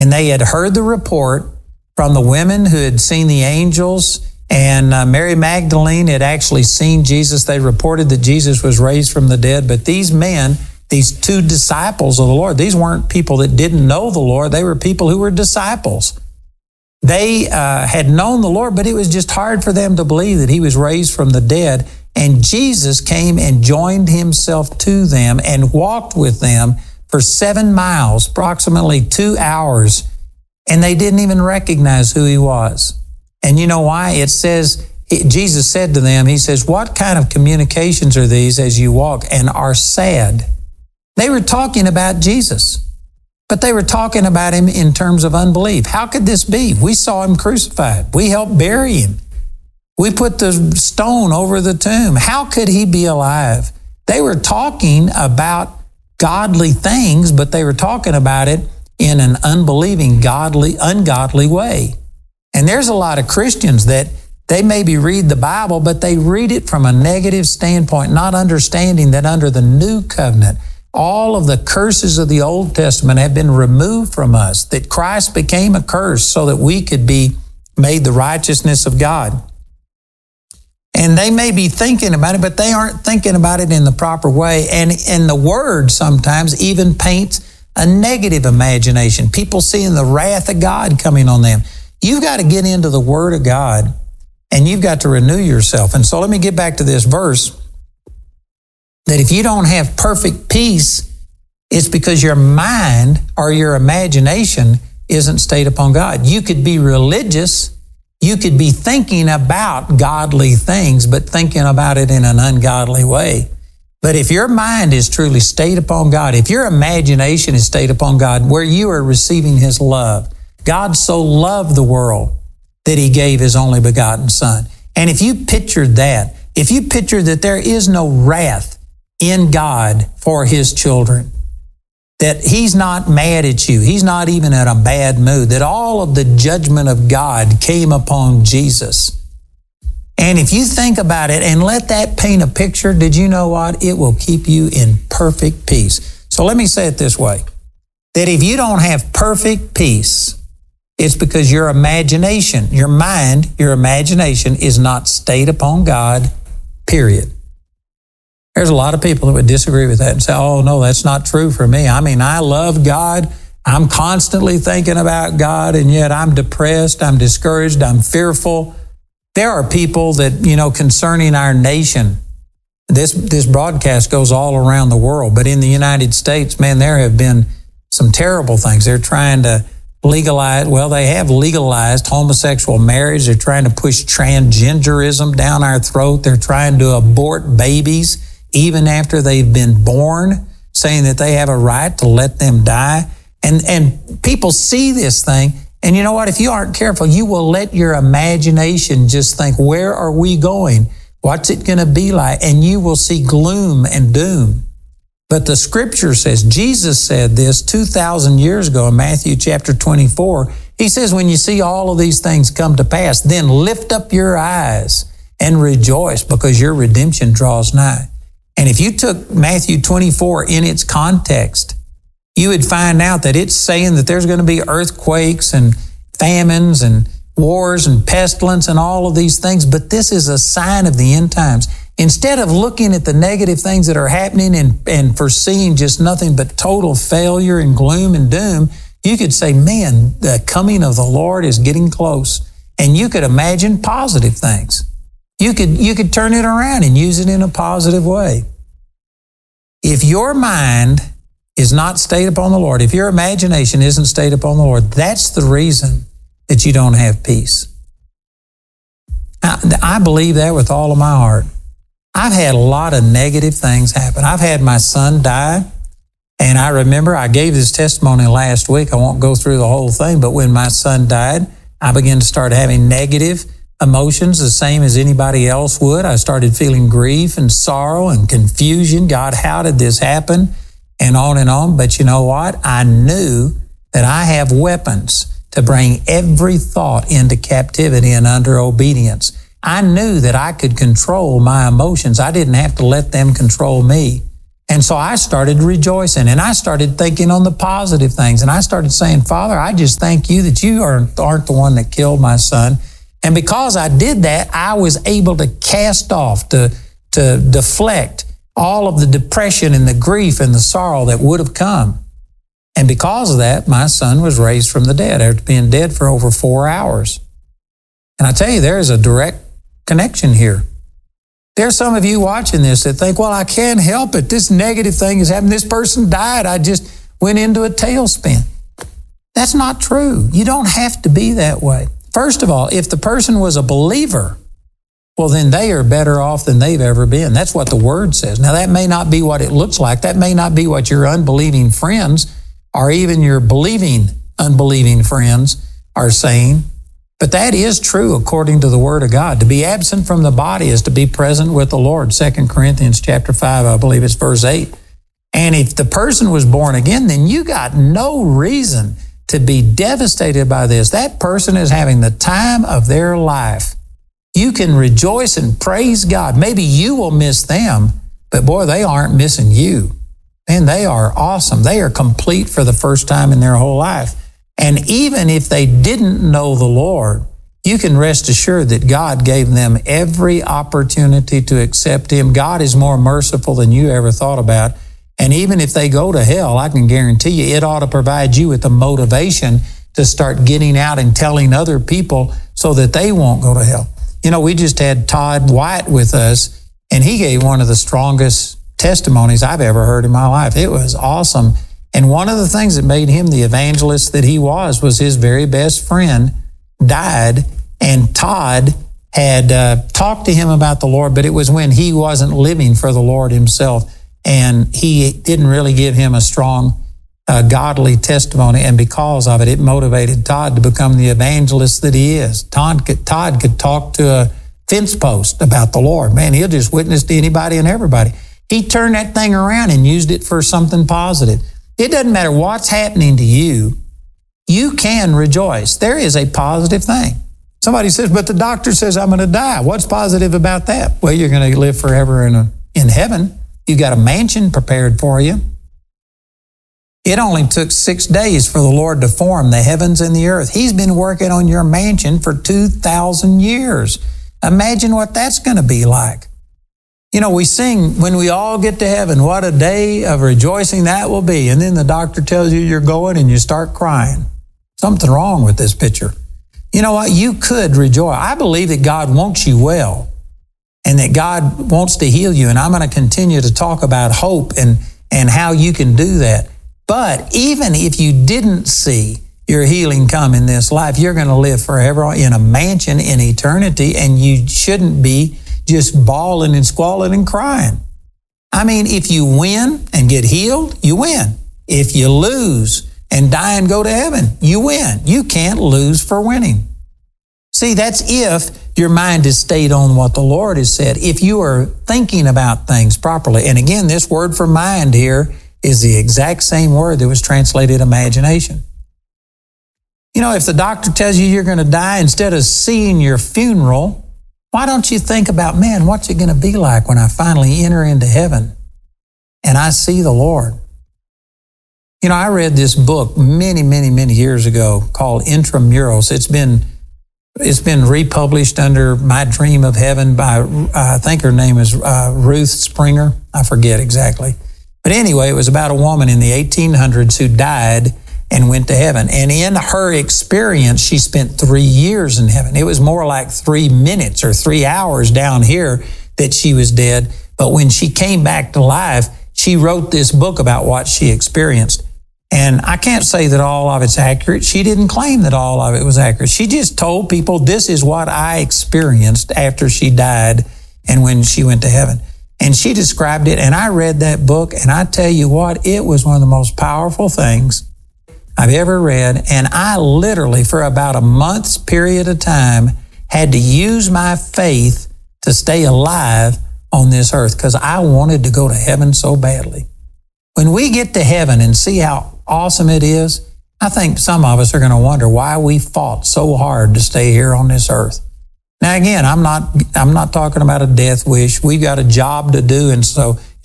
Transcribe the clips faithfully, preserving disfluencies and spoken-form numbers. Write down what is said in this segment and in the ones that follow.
And they had heard the report from the women who had seen the angels, and uh, Mary Magdalene had actually seen Jesus. They reported that Jesus was raised from the dead. But these men, these two disciples of the Lord, these weren't people that didn't know the Lord. They were people who were disciples. They uh, had known the Lord, but it was just hard for them to believe that he was raised from the dead. And Jesus came and joined himself to them and walked with them for seven miles, approximately two hours, and they didn't even recognize who he was. And you know why? It says, Jesus said to them, he says, what kind of communications are these as you walk and are sad? They were talking about Jesus, but they were talking about him in terms of unbelief. How could this be? We saw him crucified. We helped bury him. We put the stone over the tomb. How could he be alive? They were talking about godly things, but they were talking about it in an unbelieving, godly, ungodly way. And there's a lot of Christians that they maybe read the Bible, but they read it from a negative standpoint, not understanding that under the new covenant, all of the curses of the Old Testament have been removed from us, that Christ became a curse so that we could be made the righteousness of God. And they may be thinking about it, but they aren't thinking about it in the proper way. And, and the Word sometimes even paints a negative imagination. People seeing the wrath of God coming on them. You've got to get into the Word of God, and you've got to renew yourself. And so let me get back to this verse, that if you don't have perfect peace, it's because your mind or your imagination isn't stayed upon God. You could be religious, you could be thinking about godly things, but thinking about it in an ungodly way. But if your mind is truly stayed upon God, if your imagination is stayed upon God, where you are receiving his love, God so loved the world that he gave his only begotten Son. And if you pictured that, if you picture that there is no wrath in God for his children, that he's not mad at you, he's not even in a bad mood, that all of the judgment of God came upon Jesus. And if you think about it and let that paint a picture, did you know what? It will keep you in perfect peace. So let me say it this way, that if you don't have perfect peace, it's because your imagination, your mind, your imagination is not stayed upon God, period. There's a lot of people that would disagree with that and say, oh, no, that's not true for me. I mean, I love God. I'm constantly thinking about God, and yet I'm depressed, I'm discouraged, I'm fearful. There are people that, you know, concerning our nation, this, this broadcast goes all around the world, but in the United States, man, there have been some terrible things. They're trying to legalize, well, they have legalized homosexual marriage. They're trying to push transgenderism down our throat. They're trying to abort babies even after they've been born, saying that they have a right to let them die. And, and people see this thing, and you know what? If you aren't careful, you will let your imagination just think, where are we going? What's it going to be like? And you will see gloom and doom. But the scripture says, Jesus said this two thousand years ago in Matthew chapter twenty-four. He says, when you see all of these things come to pass, then lift up your eyes and rejoice, because your redemption draws nigh. And if you took Matthew twenty-four in its context, you would find out that it's saying that there's going to be earthquakes and famines and wars and pestilence and all of these things. But this is a sign of the end times. Instead of looking at the negative things that are happening and, and foreseeing just nothing but total failure and gloom and doom, you could say, man, the coming of the Lord is getting close. And you could imagine positive things. You could, you could turn it around and use it in a positive way. If your mind is not stayed upon the Lord, if your imagination isn't stayed upon the Lord, that's the reason that you don't have peace. I, I believe that with all of my heart. I've had a lot of negative things happen. I've had my son die, and I remember I gave this testimony last week. I won't go through the whole thing, but when my son died, I began to start having negative emotions the same as anybody else would. I started feeling grief and sorrow and confusion. God, how did this happen? And on and on. But you know what? I knew that I have weapons to bring every thought into captivity and under obedience. I knew that I could control my emotions. I didn't have to let them control me. And so I started rejoicing, and I started thinking on the positive things. And I started saying, Father, I just thank you that you aren't, aren't the one that killed my son. And because I did that, I was able to cast off, to, to deflect all of the depression and the grief and the sorrow that would have come. And because of that, my son was raised from the dead after being dead for over four hours. And I tell you, there is a direct connection here. There's some of you watching this that think, well, I can't help it. This negative thing is happening. This person died. I just went into a tailspin. That's not true. You don't have to be that way. First of all, if the person was a believer, well, then they are better off than they've ever been. That's what the Word says. Now, that may not be what it looks like. That may not be what your unbelieving friends or even your believing, unbelieving friends are saying. But that is true according to the Word of God. To be absent from the body is to be present with the Lord. Second Corinthians chapter five, I believe it's verse eight. And if the person was born again, then you got no reason to be devastated by this. That person is having the time of their life. You can rejoice and praise God. Maybe you will miss them, but boy, they aren't missing you. And they are awesome. They are complete for the first time in their whole life. And even if they didn't know the Lord, you can rest assured that God gave them every opportunity to accept Him. God is more merciful than you ever thought about. And even if they go to hell, I can guarantee you it ought to provide you with the motivation to start getting out and telling other people so that they won't go to hell. You know, we just had Todd White with us, and he gave one of the strongest testimonies I've ever heard in my life. It was awesome. And one of the things that made him the evangelist that he was was his very best friend died, and Todd had uh, talked to him about the Lord, but it was when he wasn't living for the Lord himself, and he didn't really give him a strong, uh, godly testimony, and because of it, it motivated Todd to become the evangelist that he is. Todd could, Todd could talk to a fence post about the Lord. Man, he'll just witness to anybody and everybody. He turned that thing around and used it for something positive. It doesn't matter what's happening to you, you can rejoice. There is a positive thing. Somebody says, but the doctor says I'm going to die. What's positive about that? Well, you're going to live forever in, a, in heaven. You got a mansion prepared for you. It only took six days for the Lord to form the heavens and the earth. He's been working on your mansion for two thousand years. Imagine what that's going to be like. You know, we sing, when we all get to heaven, what a day of rejoicing that will be. And then the doctor tells you you're going and you start crying. Something wrong with this picture. You know what? You could rejoice. I believe that God wants you well and that God wants to heal you. And I'm going to continue to talk about hope and, and how you can do that. But even if you didn't see your healing come in this life, you're going to live forever in a mansion in eternity, and you shouldn't be just bawling and squalling and crying. I mean, if you win and get healed, you win. If you lose and die and go to heaven, you win. You can't lose for winning. See, that's if your mind is stayed on what the Lord has said. If you are thinking about things properly, and again, this word for mind here is the exact same word that was translated imagination. You know, if the doctor tells you you're going to die, instead of seeing your funeral, why don't you think about, man, what's it going to be like when I finally enter into heaven and I see the Lord? You know, I read this book many, many, many years ago called Intramurals. It's been it's been republished under My Dream of Heaven by, uh, I think her name is uh, Ruth Springer. I forget exactly. But anyway, it was about a woman in the eighteen hundreds who died and went to heaven. And in her experience, she spent three years in heaven. It was more like three minutes or three hours down here that she was dead. But when she came back to life, she wrote this book about what she experienced. And I can't say that all of it's accurate. She didn't claim that all of it was accurate. She just told people, this is what I experienced after she died and when she went to heaven. And she described it, and I read that book, and I tell you what, it was one of the most powerful things I've ever read. And I literally, for about a month's period of time, had to use my faith to stay alive on this earth because I wanted to go to heaven so badly. When we get to heaven and see how awesome it is, I think some of us are going to wonder why we fought so hard to stay here on this earth. Now, again, I'm not I'm not talking about a death wish. We've got a job to do, and so it's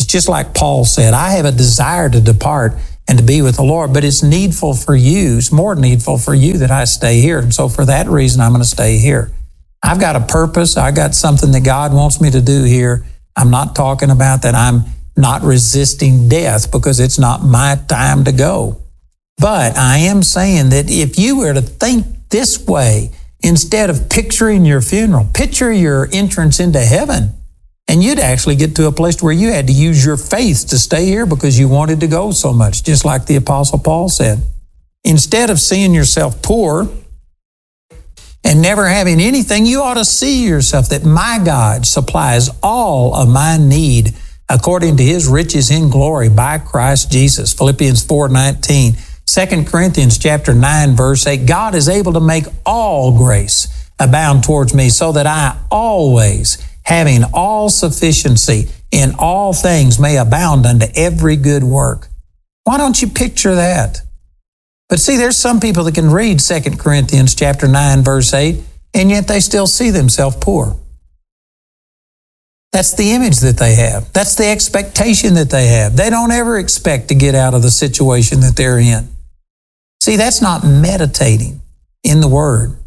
It's just like Paul said, I have a desire to depart and to be with the Lord, but it's needful for you, it's more needful for you that I stay here. And so for that reason, I'm going to stay here. I've got a purpose. I got something that God wants me to do here. I'm not talking about that I'm not resisting death because it's not my time to go. But I am saying that if you were to think this way, instead of picturing your funeral, picture your entrance into heaven. And you'd actually get to a place where you had to use your faith to stay here because you wanted to go so much, just like the Apostle Paul said. Instead of seeing yourself poor and never having anything, you ought to see yourself that my God supplies all of my need according to His riches in glory by Christ Jesus. Philippians four nineteen. Second Corinthians chapter nine, verse eight. God is able to make all grace abound towards me so that I always, having all sufficiency in all things, may abound unto every good work. Why don't you picture that? But see, there's some people that can read Second Corinthians chapter nine, verse eight, and yet they still see themselves poor. That's the image that they have. That's the expectation that they have. They don't ever expect to get out of the situation that they're in. See, that's not meditating in the Word.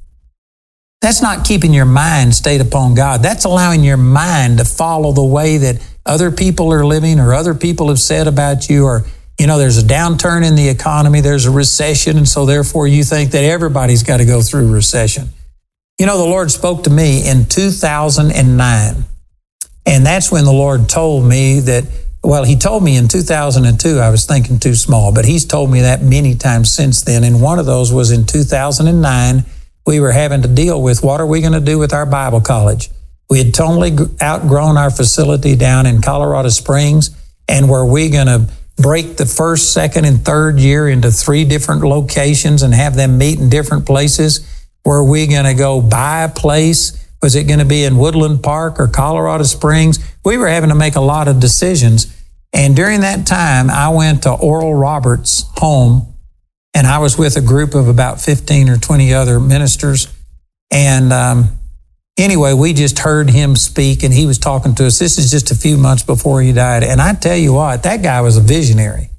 That's not keeping your mind stayed upon God. That's allowing your mind to follow the way that other people are living or other people have said about you, or, you know, there's a downturn in the economy, there's a recession, and so therefore you think that everybody's got to go through recession. You know, the Lord spoke to me in two thousand nine, and that's when the Lord told me that, well, He told me in two thousand two I was thinking too small, but He's told me that many times since then, and one of those was in two thousand nine. We were having to deal with what are we going to do with our Bible college. We had totally outgrown our facility down in Colorado Springs, and were we going to break the first, second, and third year into three different locations and have them meet in different places? Were we going to go buy a place? Was it going to be in Woodland Park or Colorado Springs? We were having to make a lot of decisions. And during that time, I went to Oral Roberts' home, and I was with a group of about fifteen or twenty other ministers. And um, anyway, we just heard him speak, and he was talking to us. This is just a few months before he died. And I tell you what, that guy was a visionary.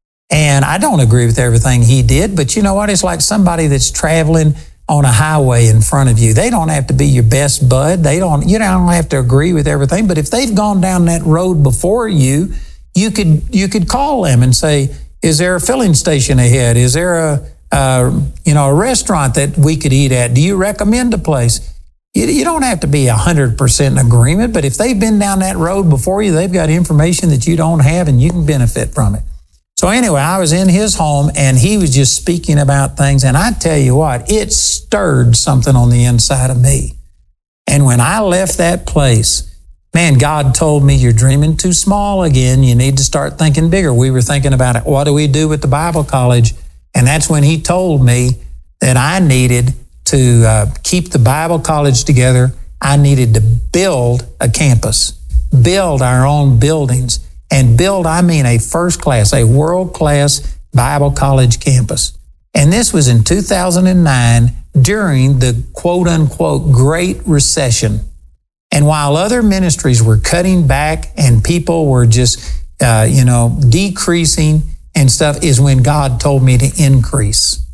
And I don't agree with everything he did, but you know what? It's like somebody that's traveling on a highway in front of you. They don't have to be your best bud. They don't, you don't have to agree with everything. But if they've gone down that road before you, you could you could call them and say, is there a filling station ahead? Is there a, a you know a restaurant that we could eat at? Do you recommend a place? You, you don't have to be one hundred percent in agreement, but if they've been down that road before you, they've got information that you don't have, and you can benefit from it. So anyway, I was in his home, and he was just speaking about things, and I tell you what, it stirred something on the inside of me. And when I left that place, man, God told me, you're dreaming too small again. You need to start thinking bigger. We were thinking about it. What do we do with the Bible college? And that's when he told me that I needed to uh, keep the Bible college together. I needed to build a campus, build our own buildings, and build, I mean, a first class, a world-class Bible college campus. And this was in two thousand nine during the quote-unquote Great Recession. And while other ministries were cutting back and people were just, uh, you know, decreasing and stuff, is when God told me to increase.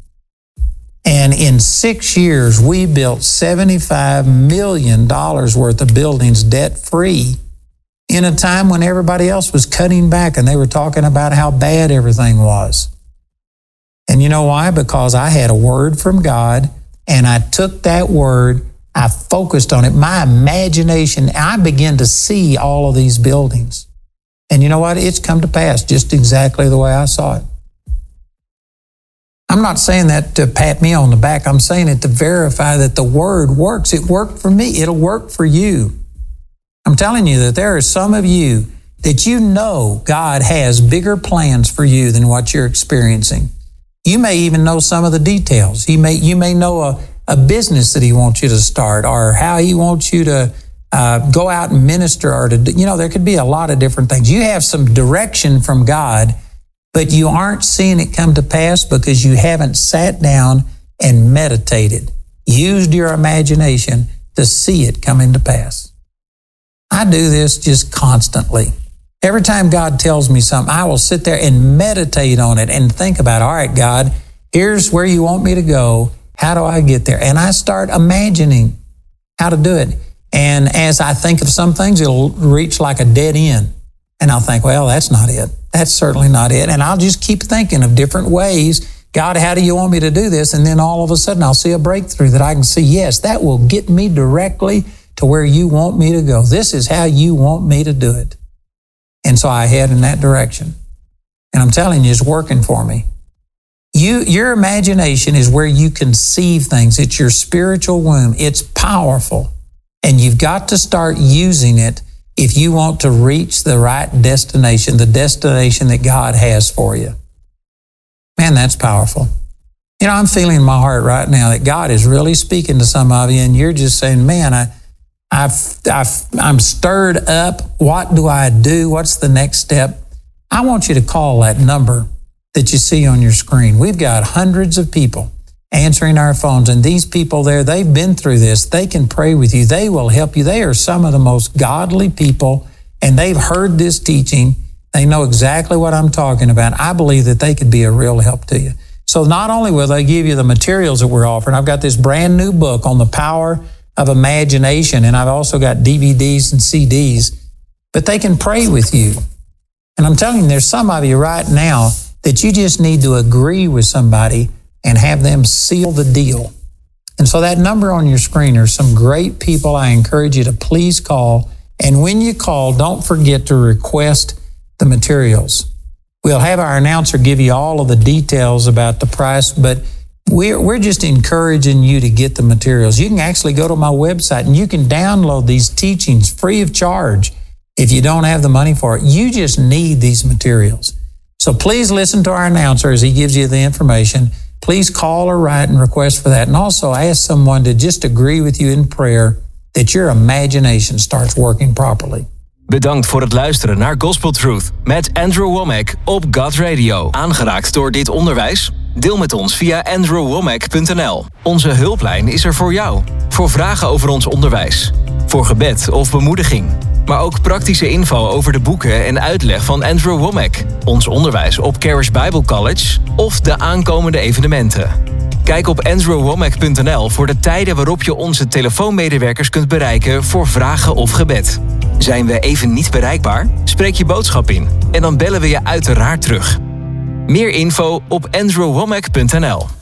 And in six years, we built seventy-five million dollars worth of buildings debt-free in a time when everybody else was cutting back and they were talking about how bad everything was. And you know why? Because I had a word from God, and I took that word, I focused on it. My imagination, I began to see all of these buildings. And you know what? It's come to pass just exactly the way I saw it. I'm not saying that to pat me on the back. I'm saying it to verify that the word works. It worked for me. It'll work for you. I'm telling you that there are some of you that you know God has bigger plans for you than what you're experiencing. You may even know some of the details. He may, you may know a, a business that He wants you to start, or how He wants you to uh, go out and minister, or to, you know, there could be a lot of different things. You have some direction from God, but you aren't seeing it come to pass because you haven't sat down and meditated, used your imagination to see it come into pass. I do this just constantly. Every time God tells me something, I will sit there and meditate on it and think about, all right, God, here's where you want me to go. How do I get there? And I start imagining how to do it. And as I think of some things, it'll reach like a dead end. And I'll think, well, that's not it. That's certainly not it. And I'll just keep thinking of different ways. God, how do you want me to do this? And then all of a sudden I'll see a breakthrough that I can see, yes, that will get me directly to where you want me to go. This is how you want me to do it. And so I head in that direction. And I'm telling you, it's working for me. You, your imagination is where you conceive things. It's your spiritual womb. It's powerful. And you've got to start using it if you want to reach the right destination, the destination that God has for you. Man, that's powerful. You know, I'm feeling in my heart right now that God is really speaking to some of you, and you're just saying, man, I, I've, I've, I'm stirred up. What do I do? What's the next step? I want you to call that number that you see on your screen. We've got hundreds of people answering our phones, and these people there, they've been through this. They can pray with you. They will help you. They are some of the most godly people, and they've heard this teaching. They know exactly what I'm talking about. I believe that they could be a real help to you. So not only will they give you the materials that we're offering, I've got this brand new book on the power of imagination, and I've also got D V Ds and C Ds, but they can pray with you. And I'm telling you, there's some of you right now that you just need to agree with somebody and have them seal the deal. And so that number on your screen are some great people I encourage you to please call. And when you call, don't forget to request the materials. We'll have our announcer give you all of the details about the price, but we're, we're just encouraging you to get the materials. You can actually go to my website and you can download these teachings free of charge if you don't have the money for it. You just need these materials. So please listen to our announcer as he gives you the information. Please call or write and request for that. And also ask someone to just agree with you in prayer that your imagination starts working properly. Bedankt voor het luisteren naar Gospel Truth met Andrew Wommack op God Radio. Aangeraakt door dit onderwijs? Deel met ons via andrew wommack punt n l. Onze hulplijn is er voor jou. Voor vragen over ons onderwijs. Voor gebed of bemoediging. Maar ook praktische info over de boeken en uitleg van Andrew Wommack. Ons onderwijs op Charis Bible College of de aankomende evenementen. Kijk op andrew wommack punt n l voor de tijden waarop je onze telefoonmedewerkers kunt bereiken voor vragen of gebed. Zijn we even niet bereikbaar? Spreek je boodschap in en dan bellen we je uiteraard terug. Meer info op andrew wommack punt n l.